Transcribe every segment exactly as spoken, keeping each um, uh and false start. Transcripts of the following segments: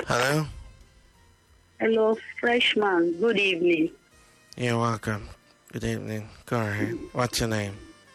Hello? Hello, freshman. Good evening. You're welcome. Good evening. Go ahead. What's your name?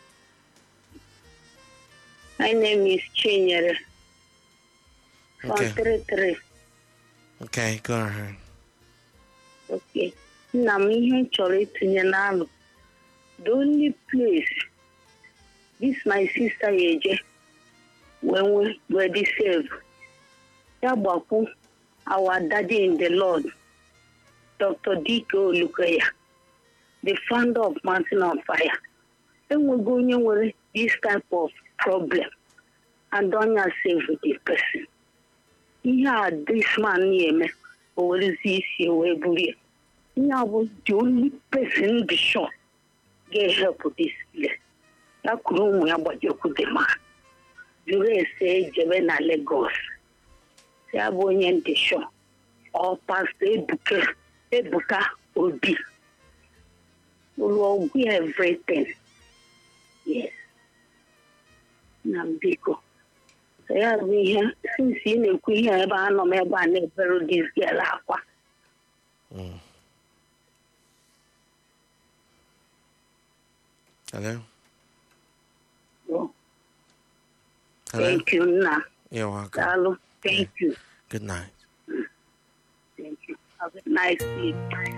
My name is Chinyere. Okay. From three three. Okay, go ahead. Okay. Nna m ihe m chọrọ itinye n'alụ. The only place this my sister eje when we were the save. Ya gbakwu our daddy in the Lord, Doctor Dike Olukoya, the founder of Mountain on Fire. Then we're going with this type of problem and don't save the person. He had this man near me, or is this your way? He was the only person be sure get help with this place. That couldn't we about your good man. You say Jevena Lagos. Say I'm going to show. Or past Ebuka, Ebuka Obi. We will be everything. Yes. Nambiko. So yeah, we here since you know we here about no me about never this girl aqua. Mm. Hello? Oh. Hello? Thank you, Na. You're welcome. Hello. Thank Yeah. you. Good night. Thank you. Have a nice day.